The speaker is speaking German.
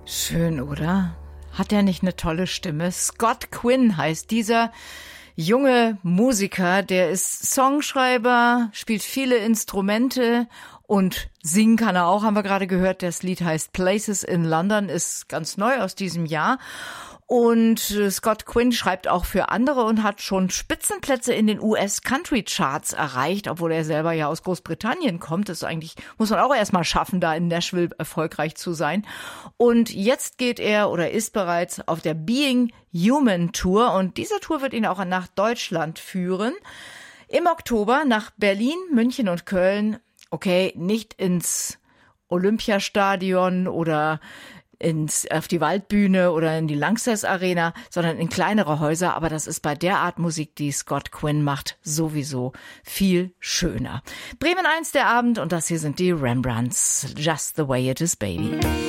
Schön, oder? Hat er nicht eine tolle Stimme? Scott Quinn heißt dieser junge Musiker, der ist Songschreiber, spielt viele Instrumente und singen kann er auch, haben wir gerade gehört. Das Lied heißt Places in London, ist ganz neu aus diesem Jahr. Und Scott Quinn schreibt auch für andere und hat schon Spitzenplätze in den US-Country-Charts erreicht, obwohl er selber ja aus Großbritannien kommt. Das ist eigentlich, muss man auch erstmal schaffen, da in Nashville erfolgreich zu sein. Und jetzt geht er oder ist bereits auf der Being Human Tour. Und diese Tour wird ihn auch nach Deutschland führen. Im Oktober nach Berlin, München und Köln. Okay, nicht ins Olympiastadion oder auf die Waldbühne oder in die Lanxess Arena, sondern in kleinere Häuser. Aber das ist bei der Art Musik, die Scott Quinn macht, sowieso viel schöner. Bremen 1 der Abend und das hier sind die Rembrandts. Just the way it is, baby.